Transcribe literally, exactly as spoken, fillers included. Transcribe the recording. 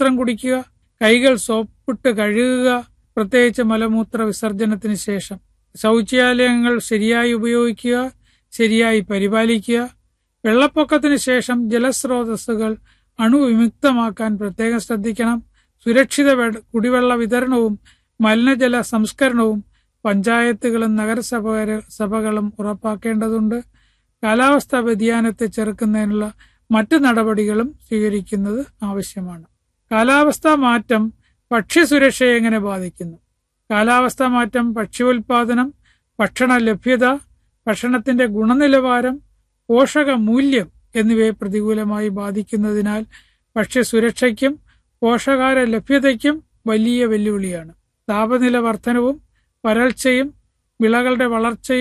മൂത്രം കുടിക്കുക, കൈകൾ സോപ്പിട്ട് കഴുകുക, പ്രത്യേകിച്ച് മലമൂത്ര വിസർജനത്തിന് ശേഷം. ശൗചാലയങ്ങൾ ശരിയായി ഉപയോഗിക്കുക, ശരിയായി പരിപാലിക്കുക. വെള്ളപ്പൊക്കത്തിന് ശേഷം ജലസ്രോതസ്സുകൾ അണുവിമുക്തമാക്കാൻ പ്രത്യേകം ശ്രദ്ധിക്കണം. സുരക്ഷിത കുടിവെള്ള വിതരണവും മലിനജല സംസ്കരണവും പഞ്ചായത്തുകളും നഗരസഭ സഭകളും ഉറപ്പാക്കേണ്ടതുണ്ട്. കാലാവസ്ഥാ വ്യതിയാനത്തെ ചെറുക്കുന്നതിനുള്ള മറ്റു നടപടികളും സ്വീകരിക്കുന്നത് ആവശ്യമാണ്. കാലാവസ്ഥാ മാറ്റം ഭക്ഷ്യസുരക്ഷയെ എങ്ങനെ ബാധിക്കുന്നു? കാലാവസ്ഥാ മാറ്റം ഭക്ഷ്യോൽപാദനം, ഭക്ഷണ ലഭ്യത, ഭക്ഷണത്തിന്റെ ഗുണനിലവാരം, പോഷക മൂല്യം എന്നിവയെ പ്രതികൂലമായി ബാധിക്കുന്നതിനാൽ ഭക്ഷ്യസുരക്ഷയ്ക്കും പോഷകാഹാര ലഭ്യതയ്ക്കും വലിയ വെല്ലുവിളിയാണ്. താപനില വർധനവും വരൾച്ചയും വിളകളുടെ വളർച്ചയും